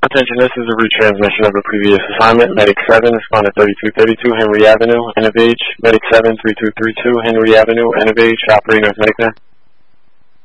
Attention, this is a retransmission of a previous assignment. Medic 7 is found at 3232 Henry Avenue, N of H. Medic 7, 3232 Henry Avenue, N of H. Operating as Medic 9.